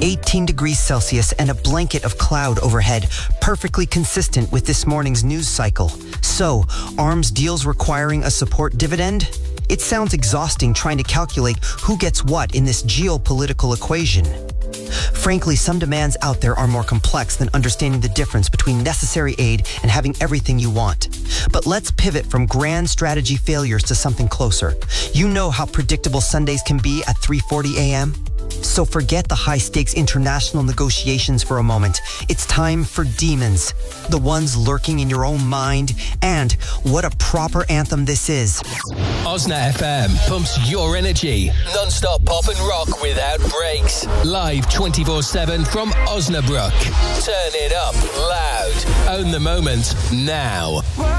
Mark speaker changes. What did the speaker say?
Speaker 1: 18 degrees Celsius and a blanket of cloud overhead, perfectly consistent with this morning's news cycle. So, arms deals requiring a support dividend? It sounds exhausting trying to calculate who gets what in this geopolitical equation. Frankly, some demands out there are more complex than understanding the difference between necessary aid and having everything you want. But let's pivot from grand strategy failures to something closer. You know how predictable Sundays can be at 3:40 a.m.? So forget the high-stakes international negotiations for a moment. It's time for demons, the ones lurking in your own mind, and what a proper anthem this is.
Speaker 2: Osna FM pumps your energy. Non-stop pop and rock without breaks. Live 24/7 from Osnabrück. Turn it up loud. Own the moment now.